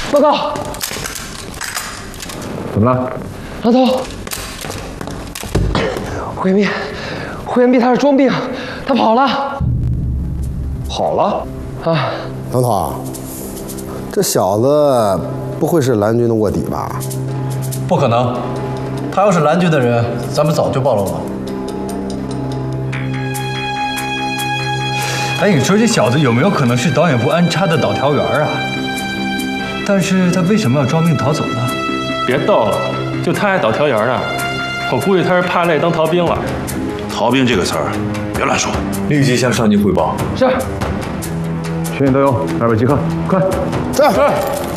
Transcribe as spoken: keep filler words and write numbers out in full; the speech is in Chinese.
报告， 怎么了？ 老头，胡延弼，胡延弼他是装病，他跑了。 跑了？ 啊， 杨涛，这小子不会是蓝军的卧底吧？ 不可能，他要是蓝军的人，咱们早就暴露了。 哎，你说这小子有没有可能是导演部安插的导条员啊？但是他为什么要装病逃走呢？ 别逗了，就他还导条员呢，我估计他是怕累当逃兵了。 逃兵这个词儿，别乱说。 立即向上级汇报。 是。 全员都有，二百即刻，快！ 是。